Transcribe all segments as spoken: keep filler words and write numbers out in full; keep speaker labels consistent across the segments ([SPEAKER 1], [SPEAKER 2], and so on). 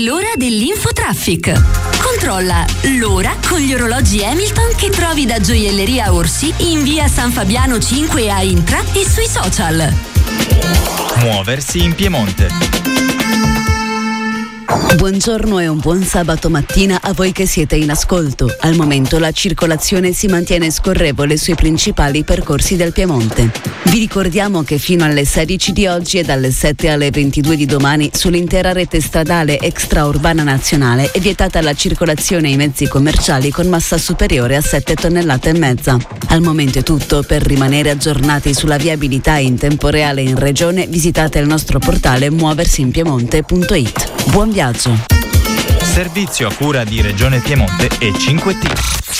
[SPEAKER 1] l'ora dell'Infotraffic. Controlla l'ora con gli orologi Hamilton che trovi da Gioielleria Orsi in via San Fabiano cinque a Intra e sui social.
[SPEAKER 2] Muoversi in Piemonte.
[SPEAKER 3] Buongiorno e un buon sabato mattina a voi che siete in ascolto. Al momento la circolazione si mantiene scorrevole sui principali percorsi del Piemonte. Vi ricordiamo che fino alle sedici di oggi e dalle sette alle ventidue di domani sull'intera rete stradale extraurbana nazionale è vietata la circolazione ai mezzi commerciali con massa superiore a sette tonnellate e mezza. Al momento è tutto. Per rimanere aggiornati sulla viabilità in tempo reale in regione visitate il nostro portale muoversinpiemonte punto it. Buon viaggio!
[SPEAKER 2] Servizio a cura di Regione Piemonte e cinque T.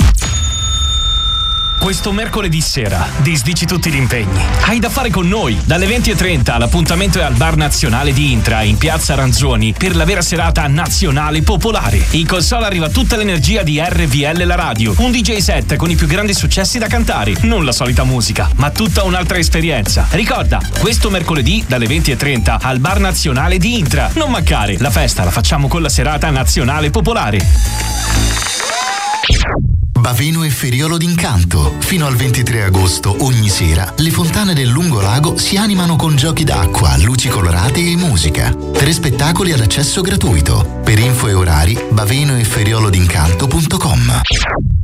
[SPEAKER 4] Questo mercoledì sera disdici tutti gli impegni. Hai da fare con noi. Dalle venti e trenta l'appuntamento è al Bar Nazionale di Intra in Piazza Ranzoni per la vera serata nazionale popolare. In console arriva tutta l'energia di R V L La Radio. Un D J set con i più grandi successi da cantare. Non la solita musica, ma tutta un'altra esperienza. Ricorda, questo mercoledì dalle venti e trenta al Bar Nazionale di Intra. Non mancare, la festa la facciamo con la serata nazionale popolare.
[SPEAKER 5] Baveno e Feriolo d'Incanto. Fino al ventitré agosto, ogni sera, le fontane del Lungolago si animano con giochi d'acqua, luci colorate e musica. Tre spettacoli ad accesso gratuito. Per info e orari, baveno e feriolo d'incanto punto com.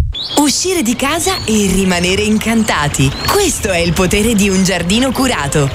[SPEAKER 6] Uscire di casa e rimanere incantati. Questo è il potere di un giardino curato.